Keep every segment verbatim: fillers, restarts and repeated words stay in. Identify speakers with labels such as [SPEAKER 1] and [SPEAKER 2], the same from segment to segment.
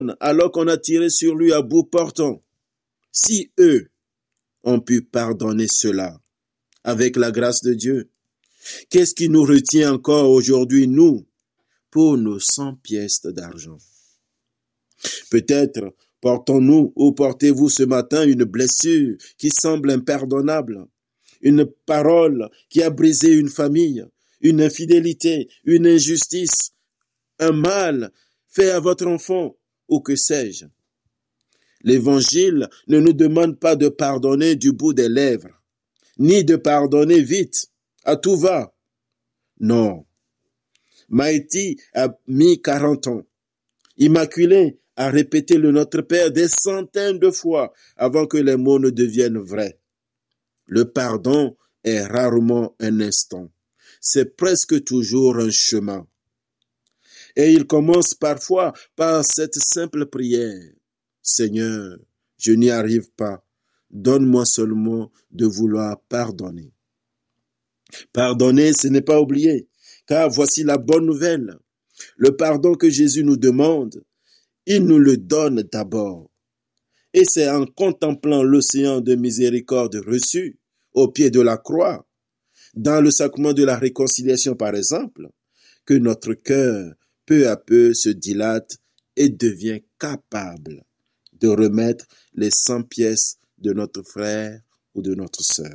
[SPEAKER 1] alors qu'on a tiré sur lui à bout portant. Si eux ont pu pardonner cela avec la grâce de Dieu, qu'est-ce qui nous retient encore aujourd'hui, nous, pour nos cent pièces d'argent? Peut-être portons-nous ou portez-vous ce matin une blessure qui semble impardonnable, une parole qui a brisé une famille, une infidélité, une injustice, un mal fait à votre enfant, ou que sais-je. L'Évangile ne nous demande pas de pardonner du bout des lèvres, ni de pardonner vite, à tout va. Non. Maïti a mis quarante ans. Immaculée a répété le Notre Père des centaines de fois avant que les mots ne deviennent vrais. Le pardon est rarement un instant. C'est presque toujours un chemin. Et il commence parfois par cette simple prière. Seigneur, je n'y arrive pas. Donne-moi seulement de vouloir pardonner. Pardonner, ce n'est pas oublier, car voici la bonne nouvelle. Le pardon que Jésus nous demande, il nous le donne d'abord. Et c'est en contemplant l'océan de miséricorde reçu au pied de la croix, dans le sacrement de la réconciliation par exemple, que notre cœur peu à peu se dilate et devient capable de remettre les cent pièces de notre frère ou de notre sœur.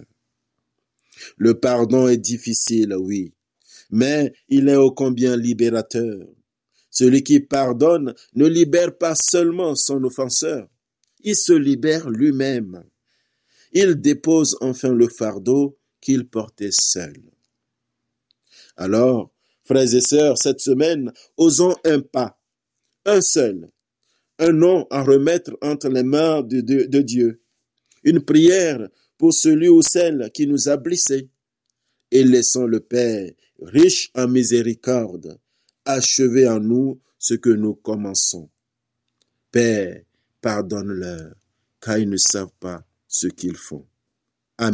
[SPEAKER 1] Le pardon est difficile, oui, mais il est ô combien libérateur. Celui qui pardonne ne libère pas seulement son offenseur, il se libère lui-même. Il dépose enfin le fardeau qu'il portait seul. Alors, frères et sœurs, cette semaine, osons un pas, un seul, un nom à remettre entre les mains de, de, de Dieu, une prière pour celui ou celle qui nous a blessés, et laissons le Père, riche en miséricorde, achever en nous ce que nous commençons. Père, pardonne-leur, car ils ne savent pas ce qu'ils font.